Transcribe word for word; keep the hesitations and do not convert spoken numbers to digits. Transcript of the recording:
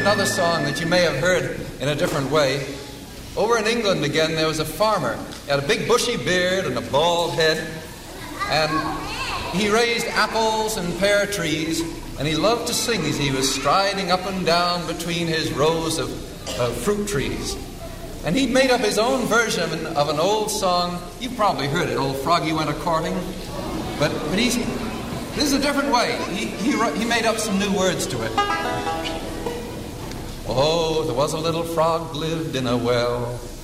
another song that you may have heard in a different way. Over in England again, there was a farmer. He had a big bushy beard and a bald head. And he raised apples and pear trees, and he loved to sing as he was striding up and down between his rows of, of fruit trees. And he made up his own version of an old song. You've probably heard it, Old Froggy Went A-Courting. But, but he's, this is a different way. He, he, he made up some new words to it. Oh, there was a little frog lived in a well.